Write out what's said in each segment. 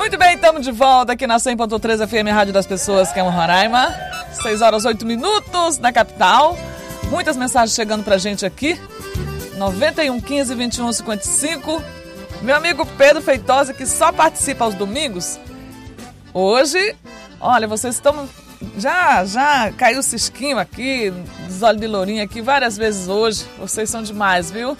Muito bem, estamos de volta aqui na 100.3 FM, Rádio das Pessoas, que é um Roraima. 6 horas 8 minutos na capital. Muitas mensagens chegando pra gente aqui. 91 15 21 55. Meu amigo Pedro Feitosa, que só participa aos domingos. Hoje, olha, vocês estão... Já caiu o cisquinho aqui, dos olhos de lourinha aqui várias vezes hoje. Vocês são demais, viu?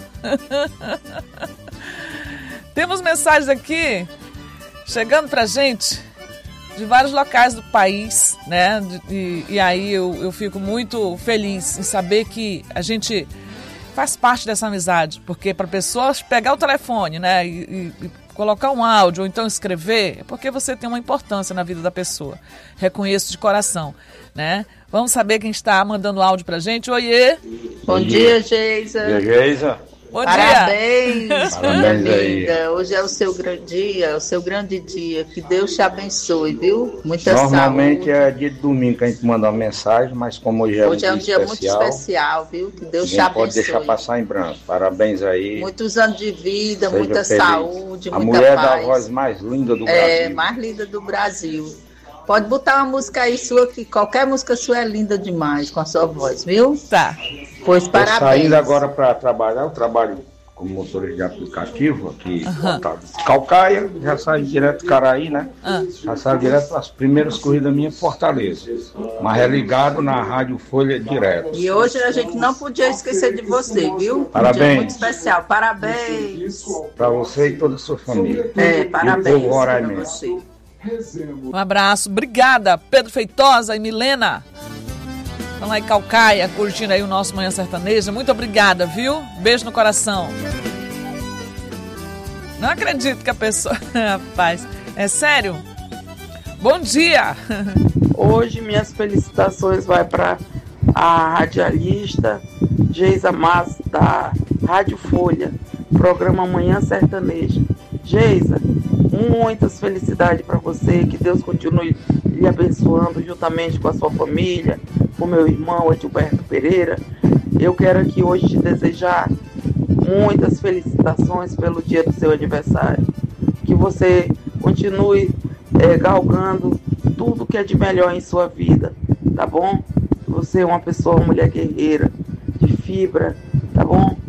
Temos mensagens aqui chegando pra gente de vários locais do país, né? E aí eu fico muito feliz em saber que a gente faz parte dessa amizade, porque para pessoas pegar o telefone, né, e colocar um áudio ou então escrever, é porque você tem uma importância na vida da pessoa. Reconheço de coração, né? Vamos saber quem está mandando áudio pra gente. Oiê! Bom dia, Geisa. Bom dia, Geisa. Bom Parabéns, dia! Parabéns, minha amiga. Hoje é o seu grande dia, o seu grande dia. Que Deus te abençoe, viu? Muita Normalmente saúde. é dia de domingo que a gente manda uma mensagem, mas como hoje é um dia muito especial, viu? Que Deus te não abençoe. pode deixar passar em branco. Parabéns aí. Muitos anos de vida, Seja muita feliz. saúde, a muita mulher paz. da voz mais linda do Brasil. É, mais linda do Brasil. Pode botar uma música aí sua, que qualquer música sua é linda demais com a sua voz, viu? Tá. Pois parabéns. Saindo agora para trabalhar, eu trabalho como motorista de aplicativo aqui em Calcaia, já saio direto do Caraí, né? Já saio direto para as primeiras corridas minhas em Fortaleza. Mas é ligado na Rádio Folha direto. E hoje a gente não podia esquecer de você, viu? Parabéns. Um dia muito especial. Parabéns. Para você e toda a sua família. Parabéns E o povo para roraimense. você. Um abraço, obrigada, Pedro Feitosa e Milena. Estão lá em Calcaia, curtindo aí o nosso Manhã Sertaneja. Muito obrigada, viu? Beijo no coração. Não acredito que a pessoa... Rapaz, é sério? Bom dia! Hoje minhas felicitações vai para a radialista Geisa Mas, da Rádio Folha, programa Manhã Sertaneja. Geisa, muitas felicidades para você, que Deus continue lhe abençoando juntamente com a sua família, com meu irmão Edilberto Pereira. Eu quero aqui hoje te desejar muitas felicitações pelo dia do seu aniversário. Que você continue galgando tudo que é de melhor em sua vida, tá bom? Você é uma pessoa, uma mulher guerreira, de fibra, tá bom?